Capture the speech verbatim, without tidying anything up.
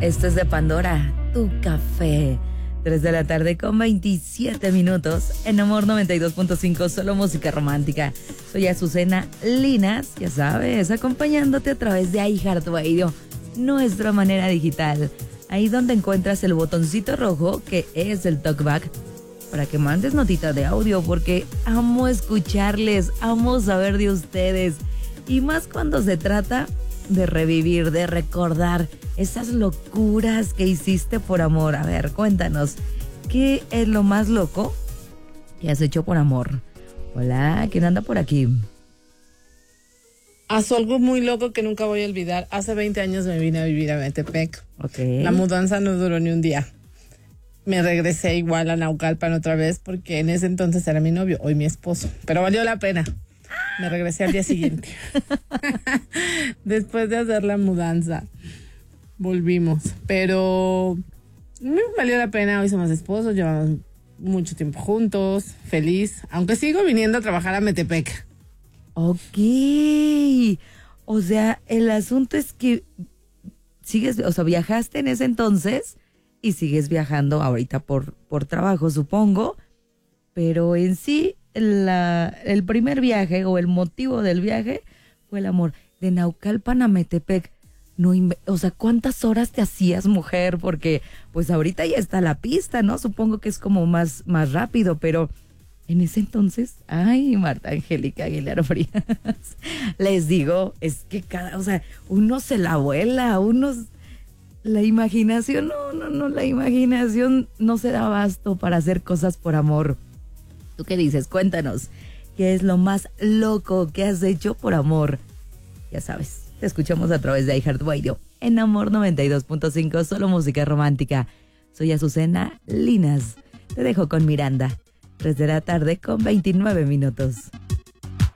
Esto es de Pandora, tu café. tres de la tarde con veintisiete minutos en Amor noventa y dos punto cinco, solo música romántica. Soy Azucena Linas, ya sabes, acompañándote a través de iHeartRadio, nuestra manera digital. Ahí donde encuentras el botoncito rojo que es el talkback para que mandes notita de audio, porque amo escucharles, amo saber de ustedes. Y más cuando se trata de revivir, de recordar esas locuras que hiciste por amor. A ver, cuéntanos, ¿qué es lo más loco que has hecho por amor? Hola, ¿quién anda por aquí? Hace algo muy loco que nunca voy a olvidar. Hace veinte años me vine a vivir a Metepec. Okay. La mudanza no duró ni un día. Me regresé igual a Naucalpan otra vez porque en ese entonces era mi novio, hoy mi esposo. Pero valió la pena. Me regresé al día siguiente. Después de hacer la mudanza, volvimos. Pero me valió la pena. Hoy somos esposos, llevamos mucho tiempo juntos, feliz. Aunque sigo viniendo a trabajar a Metepec. Ok. O sea, el asunto es que sigues, o sea, viajaste en ese entonces y sigues viajando ahorita por, por trabajo, supongo. Pero en sí, La, el primer viaje o el motivo del viaje fue el amor. De Naucalpan a Metepec, no, o sea, ¿cuántas horas te hacías, mujer? Porque pues ahorita ya está la pista, ¿no? Supongo que es como más, más rápido, pero en ese entonces, ay, Marta Angélica Aguilar Frías, les digo, es que cada, o sea, uno se la vuela, uno, la imaginación, no, no, no, la imaginación no se da abasto para hacer cosas por amor. ¿Tú qué dices? Cuéntanos, ¿qué es lo más loco que has hecho por amor? Ya sabes, te escuchamos a través de iHeartRadio en Amor noventa y dos punto cinco, solo música romántica. Soy Azucena Linas. Te dejo con Miranda. tres de la tarde con veintinueve minutos.